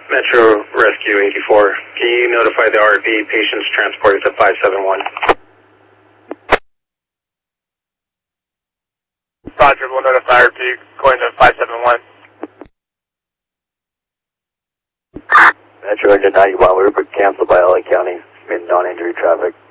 Metro Rescue 84. Can you notify the RV patients transported to 571? Roger, we'll notify RP going to 571. Metro Engine 91, we were canceled by LA County in non-injury traffic.